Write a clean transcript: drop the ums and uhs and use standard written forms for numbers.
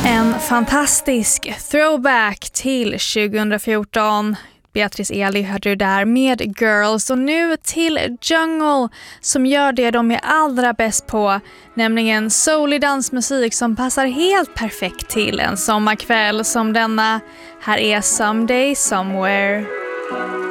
En fantastisk throwback till 2014. Beatrice Eli hörde du där med Girls, och nu till Jungle som gör det de är allra bäst på, nämligen soulig dansmusik som passar helt perfekt till en sommarkväll som denna. Här är Someday Somewhere.